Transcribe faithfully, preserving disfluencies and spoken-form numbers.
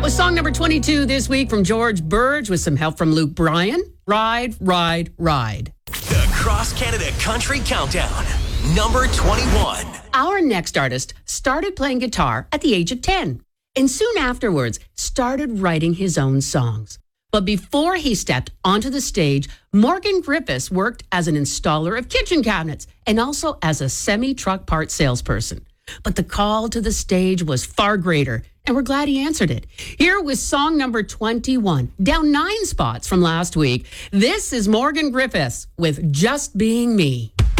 was song number twenty-two this week from George Burge with some help from Luke Bryan. Ride, Ride, Ride. The Cross Canada Country Countdown, number twenty-one. Our next artist started playing guitar at the age of ten and soon afterwards started writing his own songs. But before he stepped onto the stage, Morgan Griffiths worked as an installer of kitchen cabinets and also as a semi-truck part salesperson. But the call to the stage was far greater, and we're glad he answered it. Here with song number twenty-one, down nine spots from last week, this is Morgan Griffiths with Just Being Me.